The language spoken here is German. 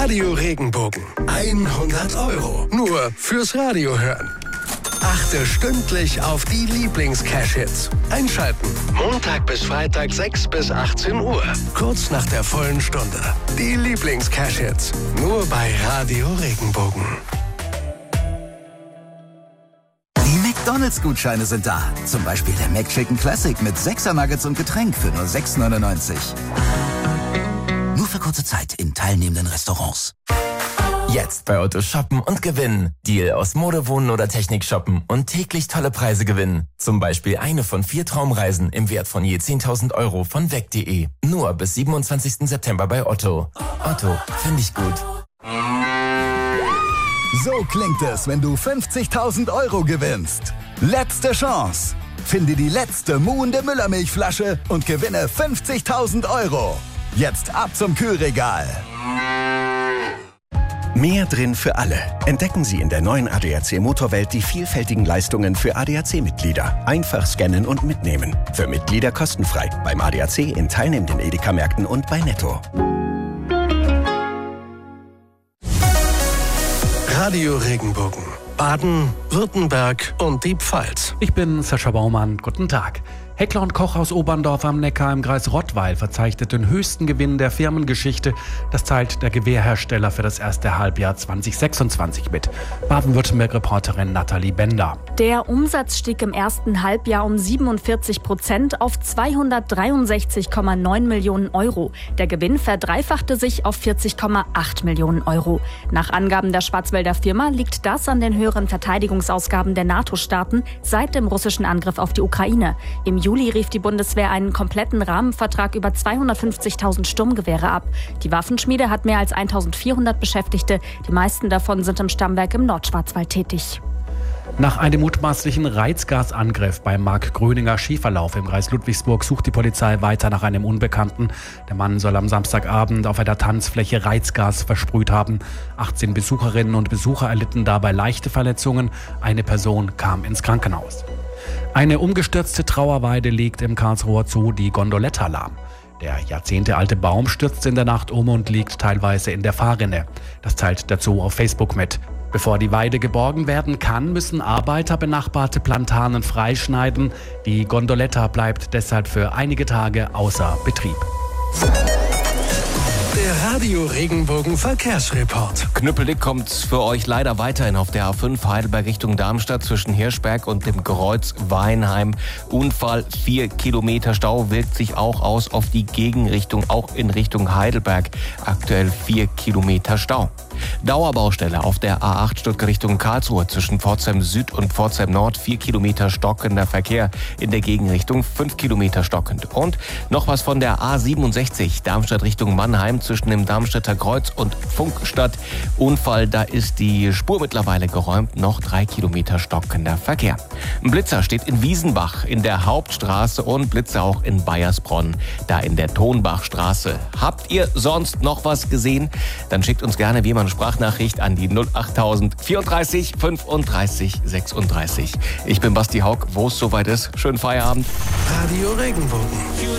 Radio Regenbogen. 100 €. Nur fürs Radio hören. Achte stündlich auf die Lieblings-Cash-Hits. Einschalten. Montag bis Freitag 6 bis 18 Uhr. Kurz nach der vollen Stunde. Die Lieblings-Cash-Hits. Nur bei Radio Regenbogen. Die McDonald's-Gutscheine sind da. Zum Beispiel der McChicken Classic mit 6er Nuggets und Getränk für nur 6,99 €. Nur für kurze Zeit in teilnehmenden Restaurants. Jetzt bei Otto shoppen und gewinnen. Deal aus Mode, Wohnen oder Technik shoppen und täglich tolle Preise gewinnen. Zum Beispiel eine von 4 Traumreisen im Wert von je 10.000 € von weg.de. Nur bis 27. September bei Otto. Otto, finde ich gut. So klingt es, wenn du 50.000 € gewinnst. Letzte Chance. Finde die letzte muhende Müllermilchflasche und gewinne 50.000 €. Jetzt ab zum Kühlregal. Mehr drin für alle. Entdecken Sie in der neuen ADAC Motorwelt die vielfältigen Leistungen für ADAC-Mitglieder. Einfach scannen und mitnehmen. Für Mitglieder kostenfrei. Beim ADAC in teilnehmenden Edeka-Märkten und bei Netto. Radio Regenbogen. Baden, Württemberg und die Pfalz. Ich bin Sascha Baumann. Guten Tag. Heckler & Koch aus Oberndorf am Neckar im Kreis Rottweil verzeichnet den höchsten Gewinn der Firmengeschichte. Das teilt der Gewehrhersteller für das erste Halbjahr 2026 mit. Baden-Württemberg-Reporterin Nathalie Bender. Der Umsatz stieg im ersten Halbjahr um 47% auf 263,9 Millionen €. Der Gewinn verdreifachte sich auf 40,8 Millionen €. Nach Angaben der Schwarzwälder Firma liegt das an den höheren Verteidigungsausgaben der NATO-Staaten seit dem russischen Angriff auf die Ukraine. Im Juli rief die Bundeswehr einen kompletten Rahmenvertrag über 250.000 Sturmgewehre ab. Die Waffenschmiede hat mehr als 1.400 Beschäftigte. Die meisten davon sind im Stammwerk im Nordschwarzwald tätig. Nach einem mutmaßlichen Reizgasangriff beim Mark-Gröninger Skiverlauf im Kreis Ludwigsburg sucht die Polizei weiter nach einem Unbekannten. Der Mann soll am Samstagabend auf einer Tanzfläche Reizgas versprüht haben. 18 Besucherinnen und Besucher erlitten dabei leichte Verletzungen. Eine Person kam ins Krankenhaus. Eine umgestürzte Trauerweide legt im Karlsruher Zoo die Gondoletta lahm. Der jahrzehntealte Baum stürzte in der Nacht um und liegt teilweise in der Fahrrinne. Das teilt der Zoo auf Facebook mit. Bevor die Weide geborgen werden kann, müssen Arbeiter benachbarte Plantanen freischneiden. Die Gondoletta bleibt deshalb für einige Tage außer Betrieb. Der Radio Regenbogen Verkehrsreport. Knüppeldick kommt für euch leider weiterhin auf der A5 Heidelberg Richtung Darmstadt zwischen Hirschberg und dem Kreuz Weinheim. Unfall, 4 Kilometer Stau, wirkt sich auch aus auf die Gegenrichtung, auch in Richtung Heidelberg. Aktuell 4 Kilometer Stau. Dauerbaustelle auf der A8 Stuttgart Richtung Karlsruhe zwischen Pforzheim Süd und Pforzheim Nord. 4 Kilometer stockender Verkehr, in der Gegenrichtung 5 Kilometer stockend. Und noch was von der A67 Darmstadt Richtung Mannheim zwischen dem Darmstädter Kreuz und Funkstadt. Unfall, da ist die Spur mittlerweile geräumt, noch 3 Kilometer stockender Verkehr. Ein Blitzer steht in Wiesenbach in der Hauptstraße und Blitzer auch in Bayersbronn, da in der Tonbachstraße. Habt ihr sonst noch was gesehen? Dann schickt uns gerne wie immer eine Sprachnachricht an die 08000 34 35 36. Ich bin Basti Haug, wo es soweit ist. Schönen Feierabend. Radio Regenbogen.